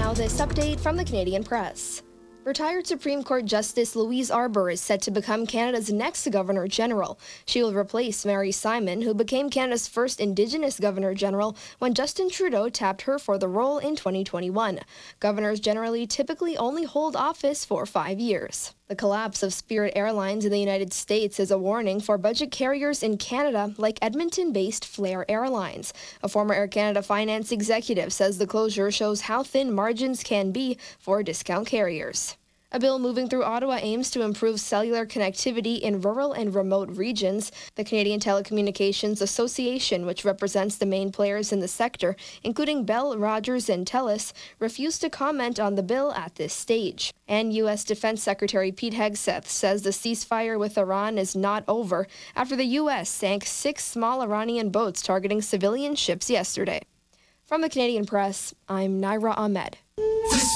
Now this update from the Canadian Press. Retired Supreme Court Justice Louise Arbour is set to become Canada's next Governor-General. She will replace Mary Simon, who became Canada's first Indigenous Governor-General when Justin Trudeau tapped her for the role in 2021. Governors generally typically only hold office for 5 years. The collapse of Spirit Airlines in the United States is a warning for budget carriers in Canada like Edmonton-based Flair Airlines. A former Air Canada finance executive says the closure shows how thin margins can be for discount carriers. A bill moving through Ottawa aims to improve cellular connectivity in rural and remote regions. The Canadian Telecommunications Association, which represents the main players in the sector, including Bell, Rogers, and TELUS, refused to comment on the bill at this stage. And U.S. Defense Secretary Pete Hegseth says the ceasefire with Iran is not over after the U.S. sank 6 small Iranian boats targeting civilian ships yesterday. From the Canadian Press, I'm Naira Ahmed.